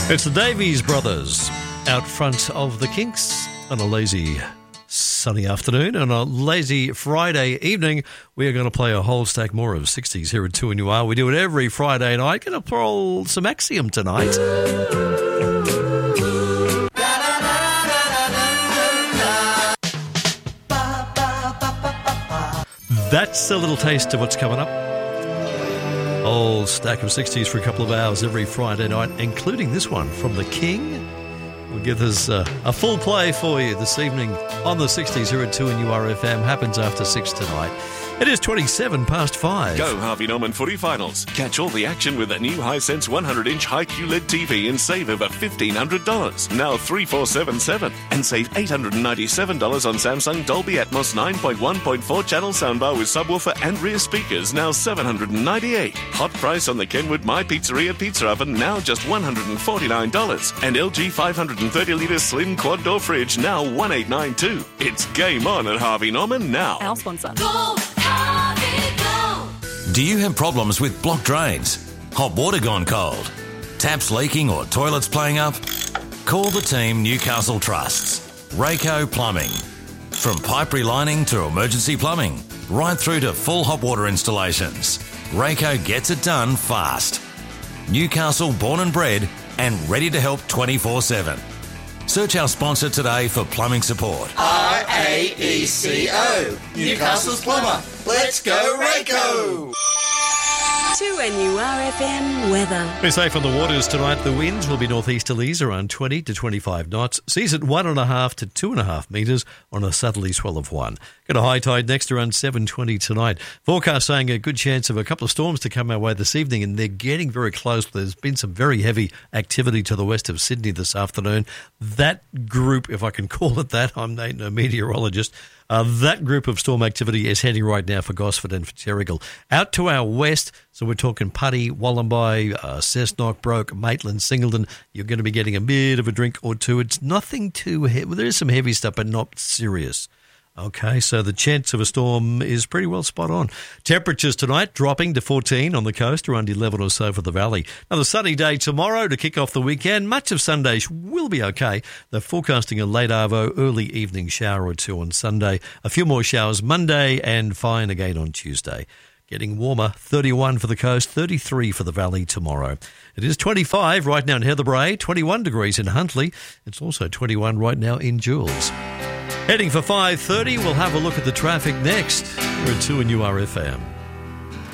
It's the Davies Brothers out front of the Kinks on a lazy sunny afternoon. On a lazy Friday evening, we are going to play a whole stack more of 60s here at 2NUR. We do it every Friday night. Going to pull some Axiom tonight. That's a little taste of what's coming up. Whole stack of 60s for a couple of hours every Friday night, including this one from The King. We'll give us a full play for you this evening on the 60s here at 2NUR FM. Happens after 6 tonight. It is 27 past 5. Go Harvey Norman footy finals. Catch all the action with a new Hisense 100-inch high QLED TV and save over $1,500. Now 3477. And save $897 on Samsung Dolby Atmos 9.1.4 channel soundbar with subwoofer and rear speakers, now $798. Hot price on the Kenwood My Pizzeria pizza oven, now just $149. And LG 530-litre slim quad door fridge, now $1,892. It's game on at Harvey Norman now. Our sponsor. Go, Harvey, go! Do you have problems with blocked drains? Hot water gone cold? Taps leaking or toilets playing up? Call the team Newcastle trusts. Rayco Plumbing. From pipe relining to emergency plumbing, right through to full hot water installations, Rayco gets it done fast. Newcastle born and bred and ready to help 24/7. Search our sponsor today for plumbing support. RAECO, Newcastle's plumber. Let's go, Rayco! 2NUR FM weather. We're safe on the waters tonight. The winds will be northeasterlies around 20 to 25 knots. Seas at 1.5 to 2.5 metres on a southerly swell of 1. Got a high tide next around 7:20 tonight. Forecast saying a good chance of a couple of storms to come our way this evening, and they're getting very close. There's been some very heavy activity to the west of Sydney this afternoon. That group, if I can call it that, I'm no meteorologist, that group of storm activity is heading right now for Gosford and for Terrigal. Out to our west, so we're talking Putty, Wollombi, Cessnock, Broke, Maitland, Singleton. You're going to be getting a bit of a drink or two. It's nothing too heavy. There is some heavy stuff, but not serious. Okay, so the chance of a storm is pretty well spot on. Temperatures tonight dropping to 14 on the coast, around 11 or so for the valley. Another sunny day tomorrow to kick off the weekend. Much of Sunday will be okay. They're forecasting a late arvo, early evening shower or two on Sunday. A few more showers Monday and fine again on Tuesday. Getting warmer, 31 for the coast, 33 for the valley tomorrow. It is 25 right now in Heatherbrae, 21 degrees in Huntly. It's also 21 right now in Jules. Heading for 5:30, we'll have a look at the traffic next. We're at 2NUR FM.